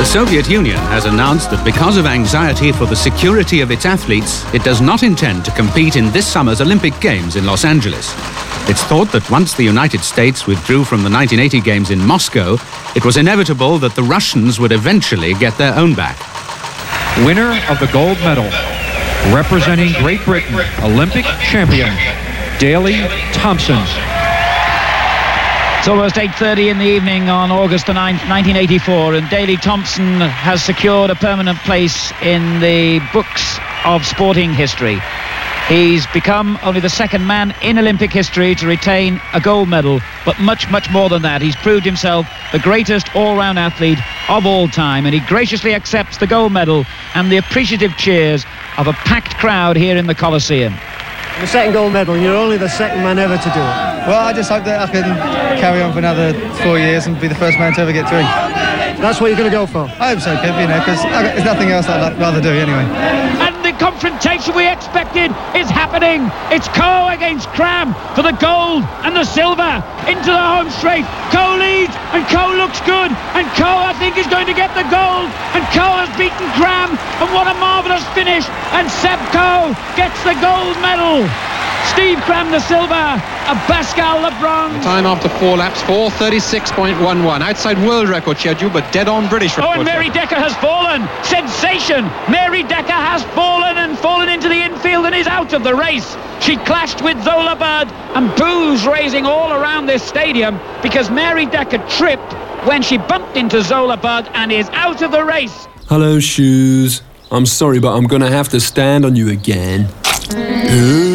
Soviet Union has announced that because of anxiety for the security of its athletes, it does not intend to compete in this summer's Olympic Games in Los Angeles. It's thought that once the United States withdrew from the 1980 Games in Moscow, it was inevitable that the Russians would eventually get their own back. Winner of the gold medal, representing Great Britain, Olympic champion, Daley Thompson. It's almost 8:30 in the evening on August the 9th, 1984, and Daley Thompson has secured a permanent place in the books of sporting history. He's become only the second man in Olympic history to retain a gold medal, but much, much more than that. He's proved himself the greatest all-round athlete of all time, and he graciously accepts the gold medal and the appreciative cheers of a packed crowd here in the Coliseum. The second gold medal, and you're only the second man ever to do it. Well, I just hope that I can carry on for another 4 years and be the first man to ever get 3. That's what you're going to go for? I hope so, Kev, because there's nothing else I'd rather do anyway. And the confrontation we expected is happening. It's Coe against Cram for the gold and the silver into the home straight. Coe leads, and Coe looks good, and Coe, I think, is going to get the gold, and Coe has beaten Cram, and what a marvellous finish, and Seb Coe gets the gold medal. Steve Cram the silver, Abascal the bronze. Time after 4 laps, 4:36.11. Outside world record schedule, but dead on British record. Oh, and Mary Decker has fallen. Sensation. Mary Decker has fallen into the infield and is out of the race. She clashed with Zola Bird, and boos raising all around this stadium because Mary Decker tripped when she bumped into Zola Bird and is out of the race. Hello, Shoes. I'm sorry, but I'm going to have to stand on you again.